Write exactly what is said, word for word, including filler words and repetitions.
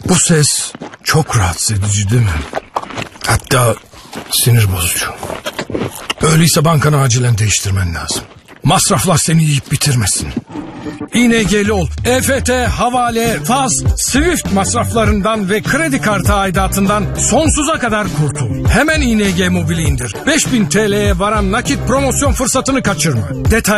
Bu ses çok rahatsız edici değil mi? Hatta sinir bozucu. Öyleyse bankanı acilen değiştirmen lazım. Masraflar seni yiyip bitirmesin. İ N G'li ol. E F T, havale, faz, Swift masraflarından ve kredi kartı aidatından sonsuza kadar kurtul. Hemen İ N G Mobil'i indir. beş bin T L'ye varan nakit promosyon fırsatını kaçırma. Detay